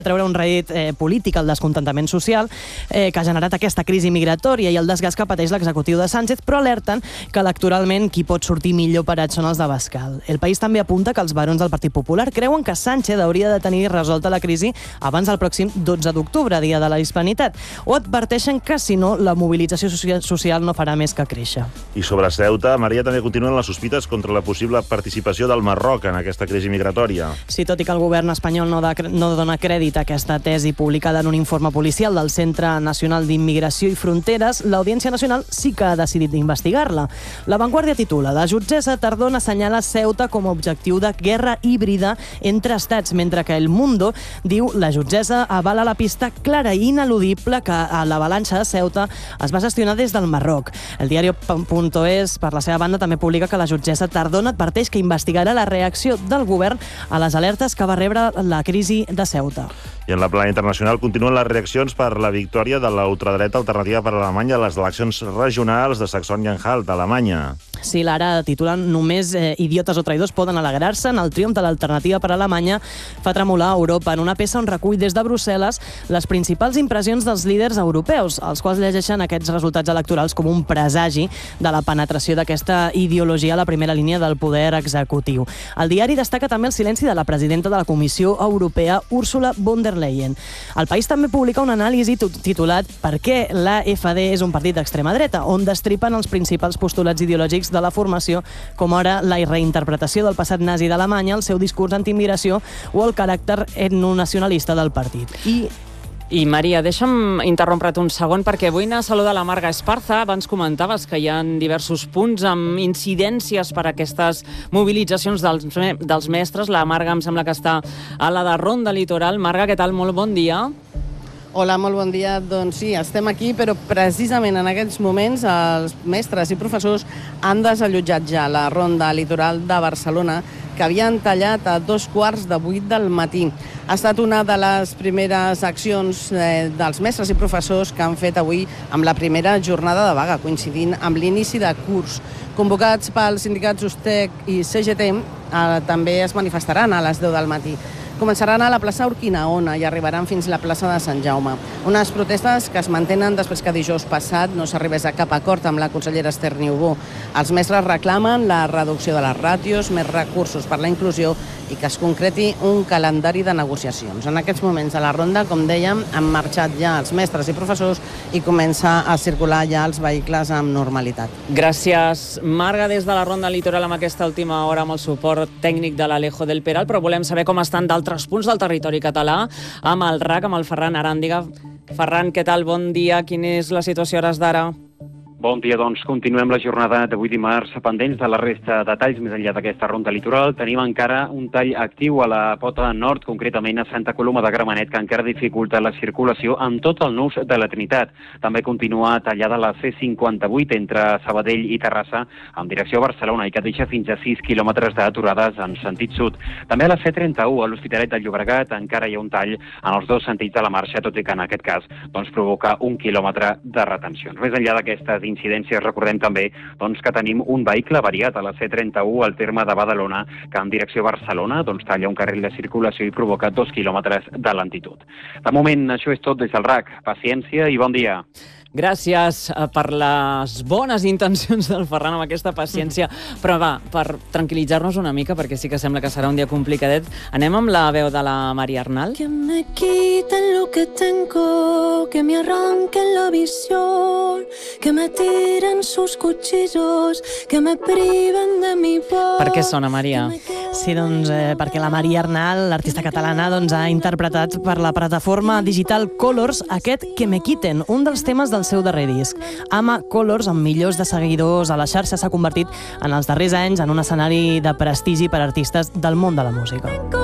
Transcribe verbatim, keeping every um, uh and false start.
treure un rèdit eh, polític al descontentament social eh, que ha generat aquesta crisi migratòria i el desgast que pateix l'executiu de Sánchez, però alerten que electoralment qui pot sortir millor parat són els de Bascal. El País també apunta que els barons del Partit Popular creuen que Sánchez hauria de tenir resolta la crisi abans del pròxim dotze d'octubre, dia de la Hispanitat, o adverteixen que, si no, la mobilització social no farà més que créixer. I sobre Ceuta, Maria, també continuen les sospites contra la possible participació del Marroc en aquesta crisi migratòria. Sí, tot i que el govern espanyol no, de, no dona crèdit a aquesta tesi publicada en un informe policial del Centre Nacional d'Immigració i Fronteres, l'Audiència Nacional sí que ha decidit investigar-la. La Vanguardia titula: la jutgessa Tardón assenyala Ceuta com a objectiu de guerra híbrida entre estats, mentre que El Mundo diu la jutgessa avala la pista clara i ineludible que a la balança de Ceuta es va gestionar des del Marroc. El diari .es, per la seva banda, també publica que la jutgessa Tardón adverteix que investigarà la reacció del govern a les alertes que va rebre la crisi de Ceuta. I en la plana internacional continuen les reaccions per la victòria de la ultradreta alternativa per a Alemanya a les eleccions regionals de Saxònia-Anhalt, d'Alemanya. Sí, l'Ara titulen només eh, idiotes o traïdors poden alegrar-se en el triomf de l'alternativa per a Alemanya fa tremolar Europa, en una peça on recull des de Brussel·les les principals impressions dels líders europeus, els quals llegeixen aquests resultats electorals com un presagi de la penetració d'aquesta ideologia a la primera línia del poder executiu. El diari destaca també el silenci de la presidenta de la Comissió Europea, Ursula von der Leyen. El País també publica una anàlisi titulat «Per què l'A F D és un partit d'extrema dreta?», on destripen els principals postulats ideològics de la formació, com ara la reinterpretació del passat nazi d'Alemanya, el seu discurs antiimmigració o el caràcter etnonacionalista del partit. I I, Maria, deixa'm interrompre't un segon, perquè vull anar a saludar la Marga Esparza. Abans comentaves que hi ha diversos punts amb incidències per a aquestes mobilitzacions dels, dels mestres. La Marga em sembla que està a la de Ronda Litoral. Marga, què tal? Molt bon dia. Hola, molt bon dia. Doncs sí, estem aquí, però precisament en aquests moments els mestres i professors han desallotjat ja la Ronda Litoral de Barcelona, que havien tallat a dos quarts de vuit del matí. Ha estat una de les primeres accions eh, dels mestres i professors que han fet avui amb la primera jornada de vaga, coincidint amb l'inici de curs. Convocats pels sindicats USTEC i C G T, eh, també es manifestaran a les deu del matí. Començaran a la plaça Urquinaona i arribaran fins a la plaça de Sant Jaume. Unes protestes que es mantenen després que dijous passat no s'arribés a cap acord amb la consellera Esther Niubó. Els mestres reclamen la reducció de les ràtios, més recursos per la inclusió i que es concreti un calendari de negociacions. En aquests moments a la ronda, com dèiem, han marxat ja els mestres i professors i comença a circular ja els vehicles amb normalitat. Gràcies, Marga, des de la Ronda Litoral amb aquesta última hora amb el suport tècnic de l'Alejo del Peral, però volem saber com estan d'altres punts del territori català amb el R A C, amb el Ferran Aràndiga. Ferran, què tal? Bon dia. Quina és la situació a hores d'ara? Bon dia, doncs continuem la jornada d'avui dimarts pendents de la resta de talls més enllà d'aquesta ronda litoral. Tenim encara un tall actiu a la pota nord, concretament a Santa Coloma de Gramenet, que encara dificulta la circulació en tot el nus de la Trinitat. També continua tallada la C cinquanta-vuit entre Sabadell i Terrassa en direcció a Barcelona i que deixa fins a sis quilòmetres d'aturades en sentit sud. També a la C trenta-u a l'Hospitalet del Llobregat encara hi ha un tall en els dos sentits de la marxa, tot i que en aquest cas doncs, provoca un quilòmetre de retencions. Més enllà d'aquestes incidències, recordem també doncs, que tenim un vehicle variat a la C trenta-u al terme de Badalona que en direcció a Barcelona doncs, talla un carril de circulació i provoca dos quilòmetres de lentitud. De moment, això és tot des del R A C. Paciència i bon dia. Gràcies per les bones intencions del Ferran amb aquesta paciència. Però va, per tranquil·litzar-nos una mica, perquè sí que sembla que serà un dia complicadet, anem amb la veu de la Maria Arnal. Que me quiten lo que tengo, que me arranquen la visión, que me tiren sus cuchillos, que me priven de mi voz. Per què sona, Maria? Sí, doncs, eh, perquè la Maria Arnal, l'artista catalana, doncs, ha interpretat per la plataforma digital Colors aquest Que me quiten, un dels temes del seu darrer disc. Ama Colors, amb milions de seguidors a la xarxa, s'ha convertit en els darrers anys en un escenari de prestigi per a artistes del món de la música.